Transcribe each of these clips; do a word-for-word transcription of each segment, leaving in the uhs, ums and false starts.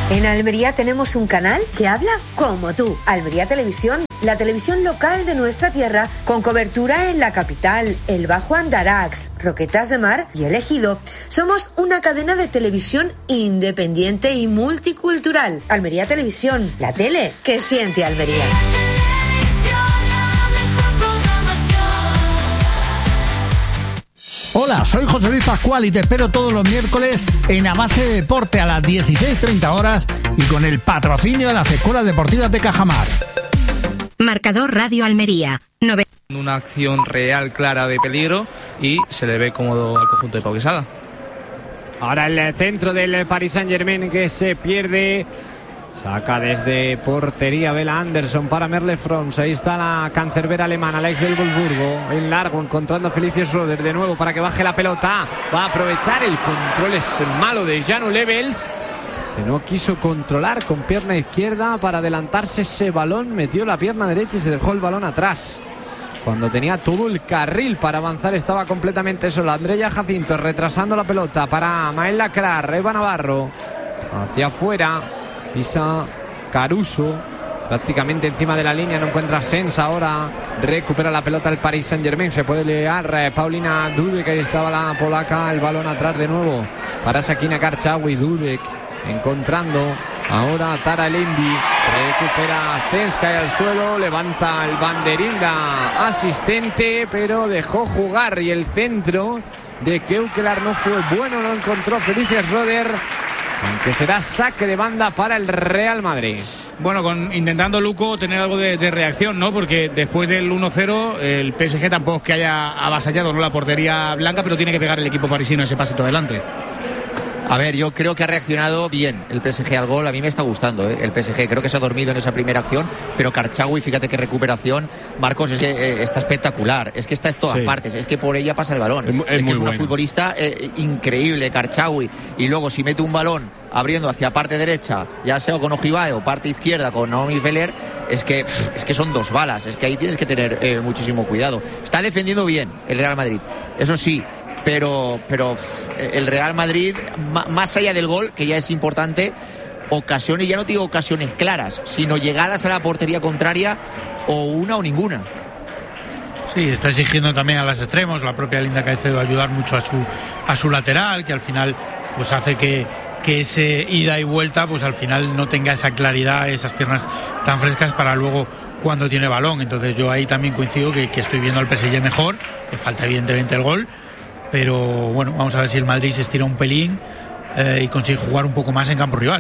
En Almería tenemos un canal que habla como tú. Almería Televisión, la televisión local de nuestra tierra, con cobertura en la capital, el Bajo Andarax, Roquetas de Mar y el Ejido. Somos una cadena de televisión independiente y multicultural. Almería Televisión, la tele que siente Almería. Hola, soy José Luis Pascual y te espero todos los miércoles en A Base de Deporte a las dieciséis treinta horas y con el patrocinio de las Escuelas Deportivas de Cajamar. Marcador Radio Almería. Nove... Una acción real, clara de peligro y se le ve cómodo al conjunto de Pau Quesada. Ahora el centro del Paris Saint-Germain que se pierde. Saca desde portería Bela Anderson para Merle Frons. Ahí está la cancerbera alemana, la ex del Wolfsburgo. En largo, encontrando a Felicius Roder de nuevo para que baje la pelota. Va a aprovechar. El control es malo de Janu Levels, que no quiso controlar con pierna izquierda para adelantarse ese balón. Metió la pierna derecha y se dejó el balón atrás. Cuando tenía todo el carril para avanzar, estaba completamente solo. Andrea Jacinto retrasando la pelota para Mael Lacrar. Eva Navarro hacia afuera. Pisa Caruso prácticamente encima de la línea, no encuentra Sens. Ahora recupera la pelota el Paris Saint-Germain, se puede liar eh, Paulina Dudek, ahí estaba la polaca, el balón atrás de nuevo para Sakina Karchawi. Dudek encontrando ahora a Tara Lembi, recupera Sens, cae al suelo, levanta el banderín la asistente, pero dejó jugar y el centro de Keukelar no fue bueno, no encontró Felicius Roder, aunque será saque de banda para el Real Madrid. Bueno, con, intentando Luco tener algo de, de reacción, ¿no? Porque después del uno cero el P S G tampoco es que haya avasallado, ¿no?, la portería blanca, pero tiene que pegar el equipo parisino ese pasito adelante. A ver, yo creo que ha reaccionado bien el P S G al gol. A mí me está gustando, ¿eh? El P S G. Creo que se ha dormido en esa primera acción, pero Karchawi, fíjate qué recuperación. Marcos, es que eh, está espectacular. Es que está en todas sí. partes. Es que por ella pasa el balón. Es, es, es que es una bueno. futbolista eh, increíble, Karchawi. Y luego si mete un balón abriendo hacia parte derecha, ya sea con Ojibae o parte izquierda con Naomi Feller, es que, es que son dos balas. Es que ahí tienes que tener eh, muchísimo cuidado. Está defendiendo bien el Real Madrid, eso sí. Pero, pero el Real Madrid, más allá del gol, que ya es importante, ocasiones, ya no digo ocasiones claras, sino llegadas a la portería contraria, o una o ninguna. Sí, está exigiendo también a los extremos, la propia Linda Caicedo, ayudar mucho a su, a su lateral, que al final pues hace que, que ese ida y vuelta, pues al final no tenga esa claridad, esas piernas tan frescas para luego cuando tiene balón. Entonces yo ahí también coincido que, que estoy viendo al P S G mejor, que falta evidentemente el gol. Pero bueno, vamos a ver si el Madrid se estira un pelín eh, y consigue jugar un poco más en campo rival.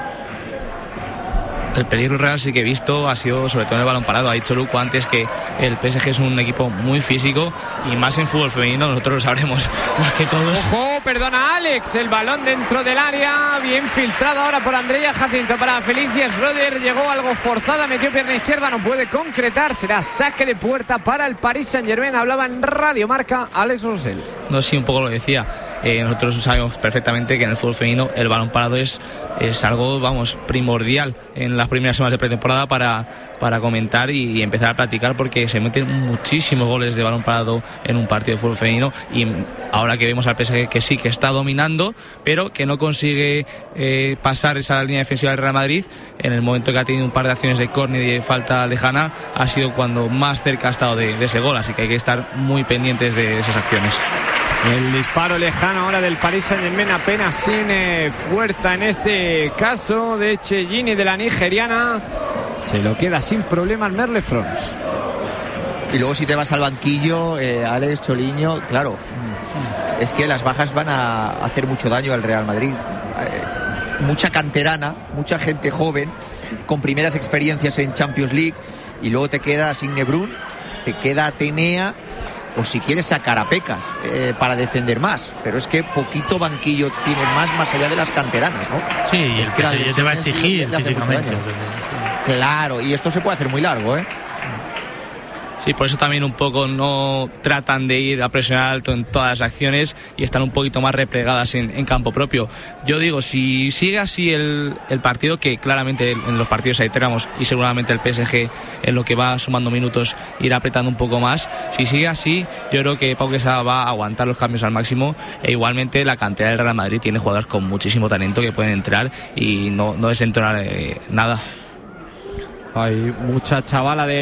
El peligro real sí que he visto ha sido sobre todo en el balón parado. Ha dicho Luco antes que el P S G es un equipo muy físico y más en fútbol femenino nosotros lo sabremos más que todos. Ojo, perdona Alex, el balón dentro del área, bien filtrado ahora por Andrea Jacinto para Felicius Roder, llegó algo forzada, metió pierna izquierda, no puede concretar, será saque de puerta para el Paris Saint-Germain. Hablaba en Radio Marca Alex Rosell. No, sí, un poco lo decía. Eh, nosotros sabemos perfectamente que en el fútbol femenino el balón parado es, es algo, vamos, primordial en las primeras semanas de pretemporada para, para comentar y, y empezar a practicar, porque se meten muchísimos goles de balón parado en un partido de fútbol femenino y ahora que vemos al P S G que sí que está dominando, pero que no consigue eh, pasar esa línea defensiva del Real Madrid, en el momento que ha tenido un par de acciones de córner y de falta lejana ha sido cuando más cerca ha estado de, de ese gol, así que hay que estar muy pendientes de esas acciones. El disparo lejano ahora del Paris Saint-Germain, apenas sin eh, fuerza en este caso de Chellini, de la nigeriana. Se lo queda sin problemas Merle Frons. Y luego si te vas al banquillo, eh, Alex, Choliño, claro, es que las bajas van a hacer mucho daño al Real Madrid. Eh, mucha canterana, mucha gente joven, con primeras experiencias en Champions League, y luego te queda Signe Brun, te queda Atenea, o si quieres sacar a Pecas eh, para defender más, pero es que poquito banquillo tienes más más allá de las canteranas, ¿no? Sí, es el que la te va a exigir físicamente. Claro, y esto se puede hacer muy largo, ¿eh? Sí, por eso también un poco no tratan de ir a presionar alto en todas las acciones y están un poquito más replegadas en, en campo propio. Yo digo, si sigue así el, el partido, que claramente en los partidos hay tramos y seguramente el P S G en lo que va sumando minutos irá apretando un poco más, si sigue así yo creo que Pau Quesada va a aguantar los cambios al máximo, e igualmente la cantidad del Real Madrid tiene jugadores con muchísimo talento que pueden entrar y no, no desentonar eh, nada. Hay mucha chavala de